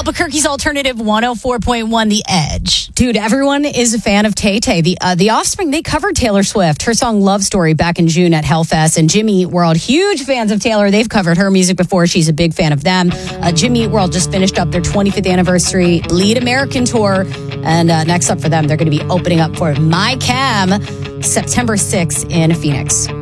Albuquerque's Alternative 104.1 The Edge. Dude, everyone is a fan of Tay-Tay. The Offspring, they covered Taylor Swift, her song Love Story back in June at Hellfest. And Jimmy Eat World, huge fans of Taylor. They've covered her music before. She's a big fan of them. Jimmy Eat World just finished up their 25th anniversary Bleed American tour. And next up for them, they're going to be opening up for My Cam September 6th in Phoenix.